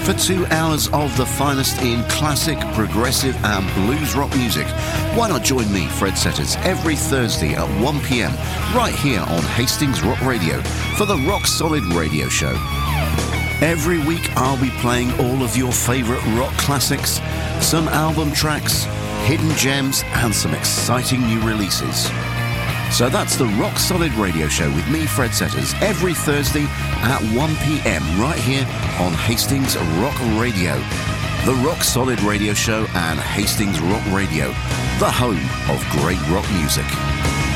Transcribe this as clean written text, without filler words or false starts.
for 2 hours of the finest in classic, progressive and blues rock music. Why not join me, Fred Setters, every Thursday at 1 p.m. right here on Hastings Rock Radio for the Rock Solid Radio Show. Every week I'll be playing all of your favourite rock classics, some album tracks, hidden gems and some exciting new releases. So that's the Rock Solid Radio Show with me, Fred Setters, every Thursday at 1 p.m. right here on Hastings Rock Radio. The Rock Solid Radio Show and Hastings Rock Radio, the home of great rock music.